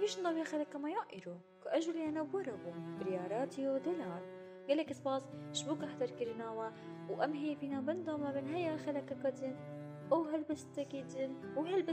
ليش نضوي خلك ما يائرو كأجولي أنا بوربو برياراتيو دلار قالك سباس شبوك أحضر كرناوا وأمهي فينا بندو ما بين هيا خلك كتن أو هلبستكي جن وهلبس